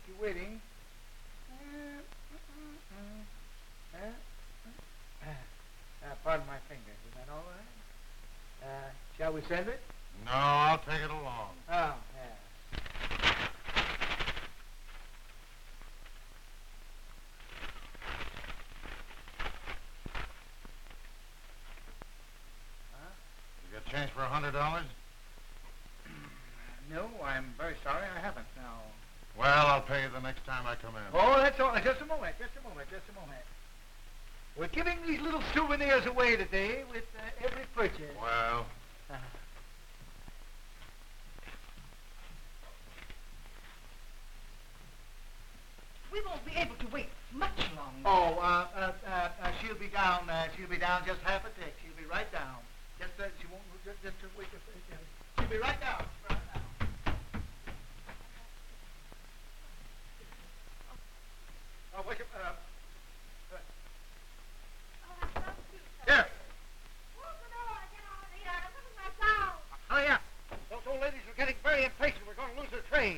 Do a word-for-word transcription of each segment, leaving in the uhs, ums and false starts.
keep you waiting. Uh, uh, uh, uh, pardon my fingers. Is that all right? Uh, shall we send it? No, I'll take it along. Oh, yeah. Huh? You got change for a hundred dollars? No, I'm very sorry. I haven't now. Well, I'll pay you the next time I come in. Oh, that's all. Just a moment. Just a moment. Just a moment. We're giving these little souvenirs away today with uh, every purchase. Well. Uh, We won't be able to wait much longer. oh, uh, uh, uh, uh, she'll be down. Uh, she'll be down just half a tick. She'll be right down. Just, uh, she won't. Just, just uh, wait. Just, uh, she'll be right down. Right down. Oh, wait. Uh, uh, here. Hurry up. Those old ladies are getting very impatient. We're going to lose their train.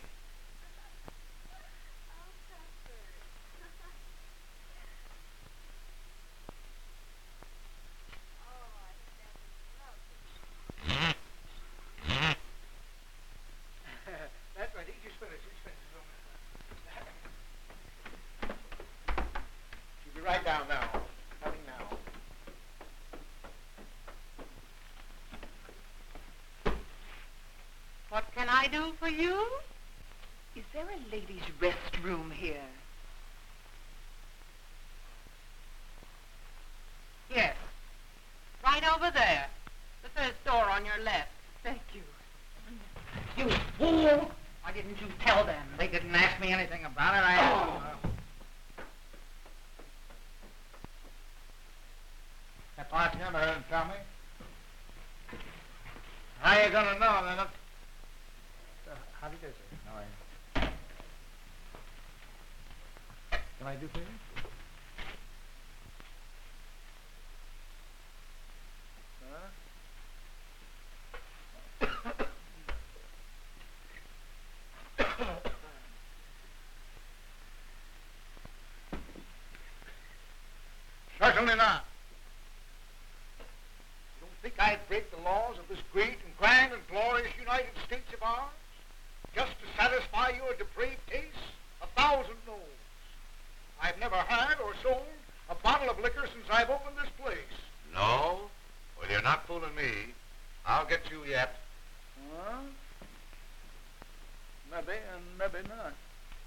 That's right. Eat your spinach. Eat your spinach. She'll be right down now. Coming now. What can I do for you? Is there a ladies' restroom here? Yes. Right over there. The first door on your left. Thank you. You fool! Why didn't you tell them? They didn't ask me anything about it. I asked them. Uh, that bartender didn't tell me. How you gonna know then? Uh, how do you do, sir? How are you? Can I do for you? Certainly not. You don't think I'd break the laws of this great and grand and glorious United States of ours just to satisfy your depraved taste? A thousand no's. I've never had or sold a bottle of liquor since I've opened this place. No? Well, you're not fooling me. I'll get you yet. Huh? Maybe and maybe not.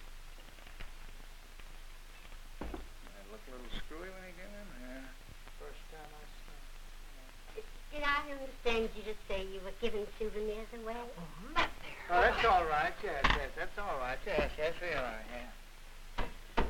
I look a little screwy when he came in here. First time I saw him. Did I understand you to say you were giving souvenirs away? Oh, Mother. Oh, that's all right. Yes, yes, that's all right. Yes, yes, we are. Yeah.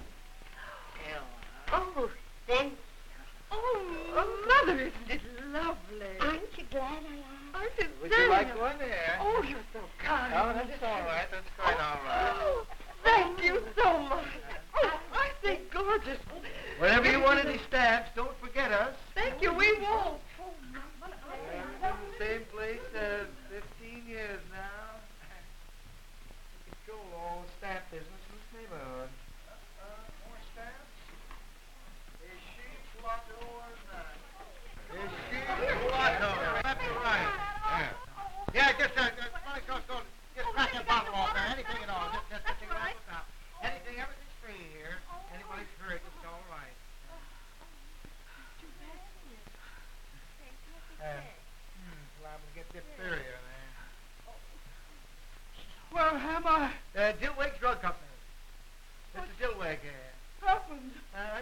Yeah. Oh, then, Oh, Mother, isn't it lovely? aren't you glad I asked? Aren't you Would you like one there? Oh, you're so kind. Oh, that's all right. That's quite all right. Oh, thank you so much. Oh, I say gorgeous. Whenever you want any stamps, don't forget us. Thank you, we won't. Uh, we've been in the same place uh, fifteen years now. We control all the stamp business in this neighborhood. Uh, uh, more stamps? Is she Blotto or not? Is she Blotto? That's right. Yeah. Yeah, just, uh, uh, money goes, goes, just crack that bottle off there. Anything at all. Just, just, just take it off the top. Anything, everything's free here. Anybody's hurt, it's all right. Uh, hmm, liable to get diphtheria there. Where am I? Uh, Dillweg Drug Company. Mister Dillweg here. Happened. Uh,